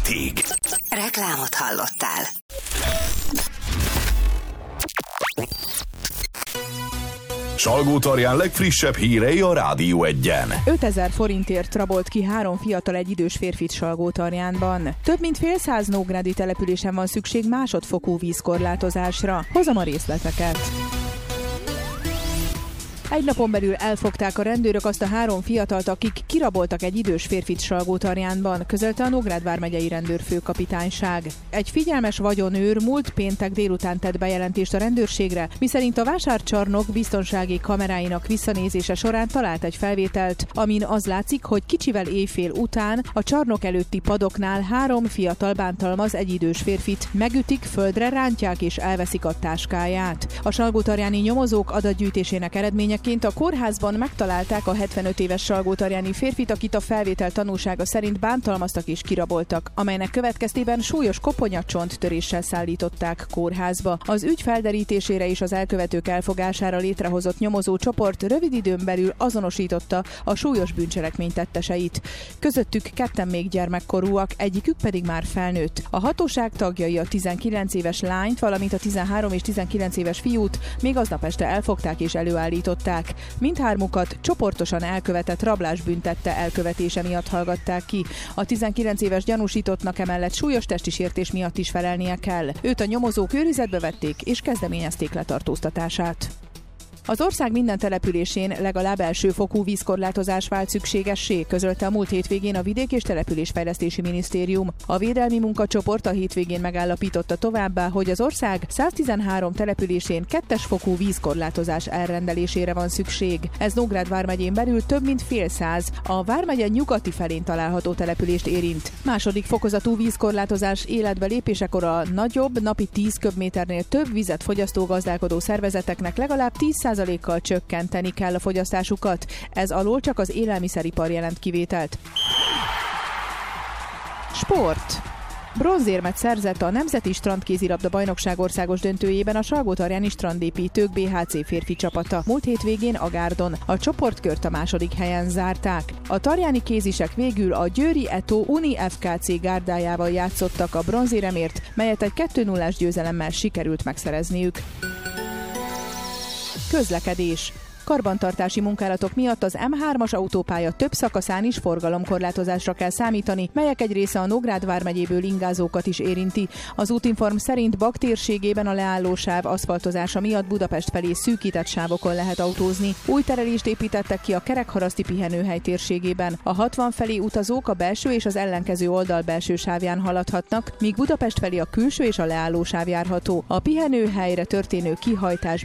hétig. Reklámot hallottál. Salgótarján legfrissebb hírei a Rádió 1-en. 5000 forintért rabolt ki 3 fiatal egy idős férfit Salgótarjánban. Több mint fél száz nógrádi településen van szükség másodfokú vízkorlátozásra. Hozom a részleteket. Egy napon belül elfogták a rendőrök azt a 3 fiatalt, akik kiraboltak egy idős férfit Salgótarjánban, közölte a Nógrád vármegyei rendőrfőkapitányság. Egy figyelmes vagyonőr múlt péntek délután tett bejelentést a rendőrségre, miszerint a vásárcsarnok biztonsági kameráinak visszanézése során talált egy felvételt, amin az látszik, hogy kicsivel éjfél után a csarnok előtti padoknál 3 fiatal bántalmaz egy idős férfit, megütik, földre rántják és elveszik a táskáját. A salgótarjáni nyomozók adatgyűjtésének eredménye a kórházban megtalálták a 75 éves salgótarjáni férfit, akit a felvétel tanúsága szerint bántalmaztak és kiraboltak, amelynek következtében súlyos koponyacsonttöréssel szállították kórházba. Az ügy felderítésére és az elkövetők elfogására létrehozott nyomozócsoport rövid időn belül azonosította a súlyos bűncselekmény tetteseit. Közöttük 2 még gyermekkorúak, egyikük pedig már felnőtt. A hatóság tagjai a 19 éves lányt, valamint a 13 és 19 éves fiút még aznap este elfogták és előállították. Mindhármukat csoportosan elkövetett rablás büntette elkövetése miatt hallgatták ki. A 19 éves gyanúsítottnak emellett súlyos testi sértés miatt is felelnie kell. Őt a nyomozók őrizetbe vették és kezdeményezték letartóztatását. Az ország minden településén legalább elsőfokú vízkorlátozás vált szükségessé, közölte a múlt hétvégén a Vidék- és Településfejlesztési Minisztérium. A védelmi munkacsoport a hétvégén megállapította továbbá, hogy az ország 113 településén 2-es fokú vízkorlátozás elrendelésére van szükség. Ez Nógrád vármegyén belül több mint fél száz, a vármegye nyugati felén található települést érint. Második fokozatú vízkorlátozás életbe lépésekor a nagyobb, napi 10 köbméternél több vizet fogyasztó gazdálkodó szervezeteknek legalább 10%-kal csökkenteni kell a fogyasztásukat. Ez alól csak az élelmiszeripar jelent kivételt. Sport. Bronzérmet szerzett a Nemzeti Strandkézilabda bajnokság országos döntőjében a salgótarjáni strandépítők BHC férfi csapata múlt hétvégén Agárdon. A csoportkört a második helyen zárták. A tarjáni kézisek végül a Győri Eto Uni FKC gárdájával játszottak a bronzéremért, melyet egy 2-0-ás győzelemmel sikerült megszerezniük. Közlekedés. Karbantartási munkálatok miatt az M3-as autópálya több szakaszán is forgalomkorlátozásra kell számítani, melyek egy része a Nógrád vármegyéből ingázókat is érinti. Az Útinform szerint Bag térségében a leállósáv aszfaltozása miatt Budapest felé szűkített sávokon lehet autózni. Új terelést építettek ki a Kerekharaszti pihenőhely térségében. A 60 felé utazók a belső és az ellenkező oldal belső sávján haladhatnak, míg Budapest felé a külső és a leállósáv járható. A pihenőhelyre történő kihajtás